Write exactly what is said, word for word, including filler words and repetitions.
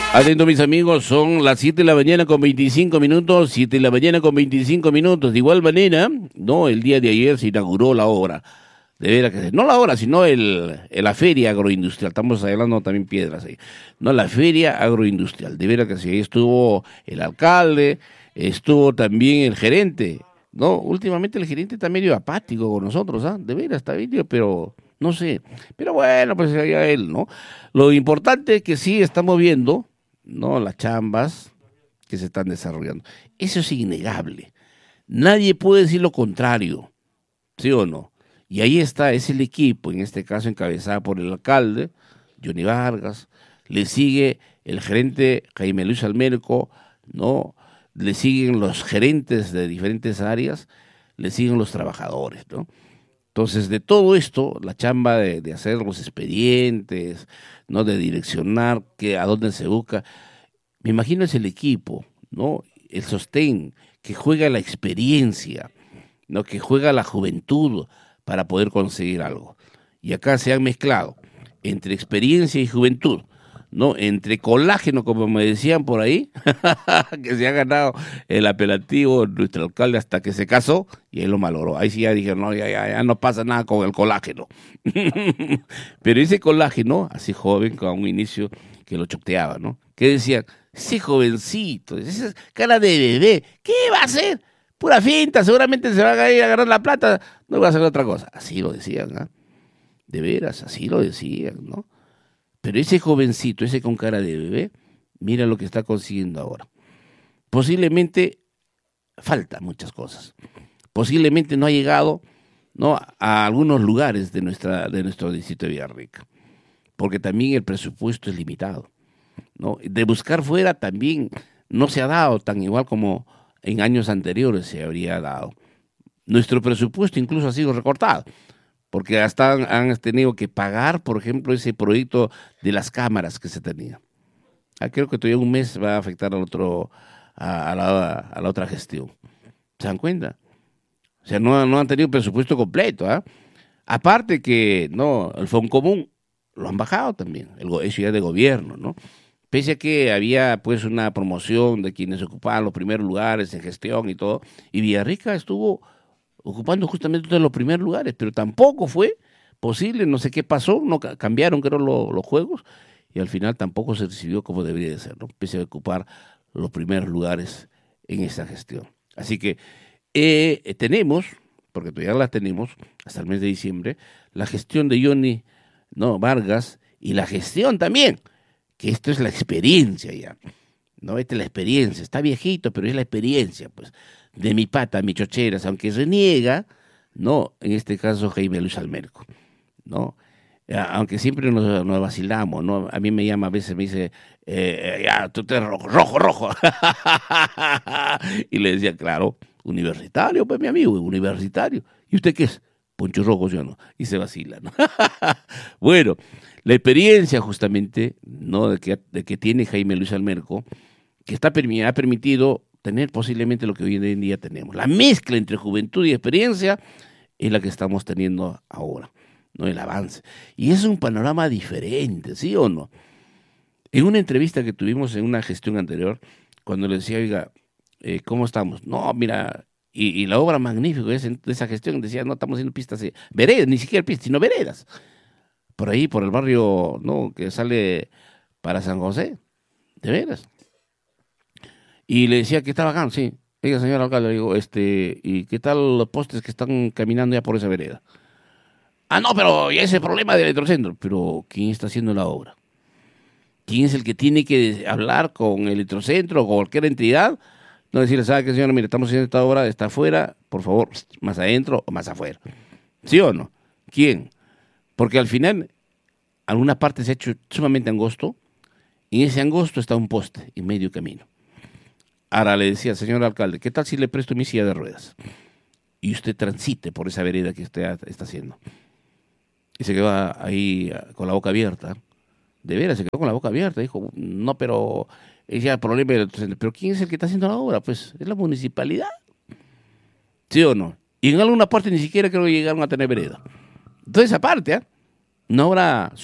Atento mis amigos, son las siete de la mañana con veinticinco minutos, siete de la mañana con veinticinco minutos. De igual manera, no, el día de ayer se inauguró la obra, de veras que no la obra, sino el, el- la feria agroindustrial. Estamos hablando también piedras ahí. No, la feria agroindustrial, de veras que sí. Ahí estuvo el alcalde, estuvo también el gerente. No, últimamente el gerente está medio apático con nosotros, ¿ah? De veras, está medio, pero no sé. Pero bueno, pues allá él, ¿no? Lo importante es que sí estamos viendo, ¿no? Las chambas que se están desarrollando. Eso es innegable. Nadie puede decir lo contrario, ¿sí o no? Y ahí está, es el equipo, en este caso encabezado por el alcalde, Johnny Vargas, le sigue el gerente Jaime Luis Almerco, ¿no? Le siguen los gerentes de diferentes áreas, le siguen los trabajadores, ¿no? Entonces, de todo esto, la chamba de, de hacer los expedientes, ¿no? De direccionar que, a dónde se busca, me imagino es el equipo, ¿no? El sostén, que juega la experiencia, ¿no? Que juega la juventud para poder conseguir algo. Y acá se han mezclado entre experiencia y juventud, ¿no? Entre colágeno, como me decían por ahí, que se ha ganado el apelativo nuestro alcalde hasta que se casó y él lo malogró. Ahí sí ya dijeron, no, ya, ya, ya no pasa nada con el colágeno. Pero ese colágeno, así joven, con un inicio que lo choteaba, ¿no? Que decían, ese jovencito, esa cara de bebé, ¿qué va a hacer? Pura finta, seguramente se va a ir a agarrar la plata, no va a hacer otra cosa. Así lo decían, ¿ah? De veras, así lo decían, ¿no? Pero ese jovencito, ese con cara de bebé, mira lo que está consiguiendo ahora. Posiblemente falta muchas cosas. Posiblemente no ha llegado, ¿no? A algunos lugares de nuestra de nuestro distrito de Villarrica, porque también el presupuesto es limitado, ¿no? De buscar fuera también no se ha dado tan igual como en años anteriores se habría dado. Nuestro presupuesto incluso ha sido recortado, porque hasta han, han tenido que pagar, por ejemplo, ese proyecto de las cámaras que se tenía. Ah, creo que todavía un mes va a afectar al otro, a, a la, a la otra gestión. ¿Se dan cuenta? O sea, no, no han tenido presupuesto completo, ¿ah? Aparte que, no, el Fondo Común lo han bajado también, el, go- eso ya es de gobierno, ¿no? Pese a que había pues una promoción de quienes ocupaban los primeros lugares en gestión y todo, y Villarrica estuvo ocupando justamente uno de los primeros lugares, pero tampoco fue posible, no sé qué pasó, no ca- cambiaron creo lo- los juegos, y al final tampoco se recibió como debería de ser, ¿no? Pese a ocupar los primeros lugares en esa gestión. Así que eh, eh, tenemos, porque todavía la tenemos hasta el mes de diciembre, la gestión de Johnny, ¿no? Vargas y la gestión también, que esto es la experiencia ya, ¿no? Esta es la experiencia, está viejito, pero es la experiencia, pues, de mi pata, mi chocheras, aunque reniega, ¿no? En este caso Jaime Luis Almerco, ¿no? Eh, Aunque siempre nos, nos vacilamos, ¿no? A mí me llama, a veces me dice, eh, ya, tú te rojo, rojo, rojo. Y le decía, claro, universitario, pues mi amigo, universitario. ¿Y usted qué es? Poncho rojo, yo no. Y se vacila, ¿no? Bueno, la experiencia justamente, ¿no? De que, de que tiene Jaime Luis Almerco, que está, permi- ha permitido tener posiblemente lo que hoy en día tenemos. La mezcla entre juventud y experiencia es la que estamos teniendo ahora, ¿no? El avance. Y es un panorama diferente, ¿sí o no? En una entrevista que tuvimos en una gestión anterior, cuando le decía, oiga, eh, ¿cómo estamos? No, mira, y, y la obra magnífica de esa, de esa gestión decía, no, estamos haciendo pistas, eh, veredas, ni siquiera pistas, sino veredas. Por ahí, por el barrio, ¿no? Que sale para San José, de veras. Y le decía que estaba bacán, sí. Oiga, señor alcalde, le digo, este, ¿y qué tal los postes que están caminando ya por esa vereda? Ah, no, pero ya ese problema del electrocentro. Pero, ¿quién está haciendo la obra? ¿Quién es el que tiene que hablar con el electrocentro o con cualquier entidad? No decirle, ¿sabe qué, señora? Mire, estamos haciendo esta obra, está afuera, por favor, más adentro o más afuera. ¿Sí o no? ¿Quién? Porque al final, alguna parte se ha hecho sumamente angosto, y en ese angosto está un poste en medio camino. Ahora le decía, señor alcalde, ¿qué tal si le presto mi silla de ruedas? Y usted transite por esa vereda que usted ha- está haciendo. Y se quedó ahí ah, con la boca abierta. De veras, se quedó con la boca abierta. Dijo, no, pero es ya el problema del electrocentro. Pero ¿quién es el que está haciendo la obra? Pues es la municipalidad. ¿Sí o no? Y en alguna parte ni siquiera creo que llegaron a tener vereda. Entonces, aparte, ¿ah? Una obra